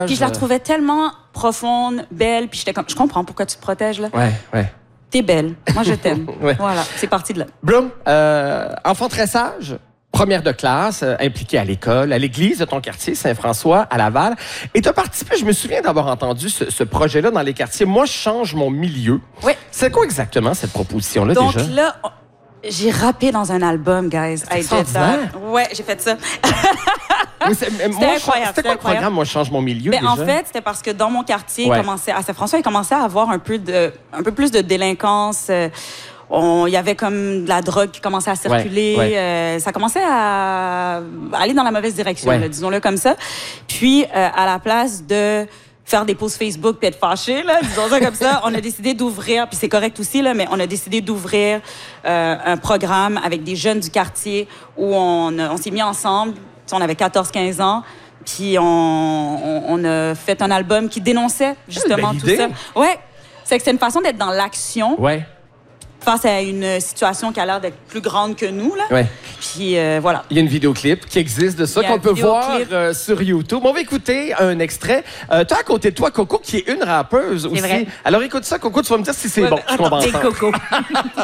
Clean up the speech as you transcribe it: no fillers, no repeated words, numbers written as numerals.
Puis je la trouvais tellement profonde, belle, puis j'étais comme, je comprends pourquoi tu te protèges, là. Ouais. T'es belle, moi je t'aime. Ouais. Voilà, c'est parti de là. Bloom, enfant très sage, première de classe, impliquée à l'école, à l'église de ton quartier, Saint-François, à Laval. Et tu as participé, je me souviens d'avoir entendu ce projet-là dans les quartiers. Moi, je change mon milieu. Oui. C'est quoi exactement cette proposition-là Donc déjà? là, j'ai rappé dans un album, guys. C'est extraordinaire. Ouais, j'ai fait ça. Moi, incroyable, c'était quoi le programme, Moi, je change mon milieu, déjà? En fait, c'était parce que dans mon quartier, Ouais. à Saint-François, il commençait à avoir un peu plus de délinquance. Il y avait comme de la drogue qui commençait à circuler. Ouais. Ça commençait à aller dans la mauvaise direction, Ouais. là, disons-le comme ça. Puis, à la place de faire des posts Facebook puis être fâché, là, disons ça comme ça, on a décidé d'ouvrir, puis c'est correct aussi, là, mais on a décidé d'ouvrir un programme avec des jeunes du quartier où on s'est mis ensemble. On avait 14-15 ans, puis on a fait un album qui dénonçait justement tout ça. Ouais, c'est que c'est une façon d'être dans l'action. Ouais. Face à une situation qui a l'air d'être plus grande que nous, là. Ouais. Puis voilà. Il y a une vidéoclip qui existe de ça Il y a qu'on un peut voir vidéoclip. sur YouTube. On va écouter un extrait. Toi, à côté de toi, Coco, qui est une rappeuse aussi. vrai. Alors écoute ça, Coco, tu vas me dire si c'est bon. Ce qu'on va Attends, entendre. Coco.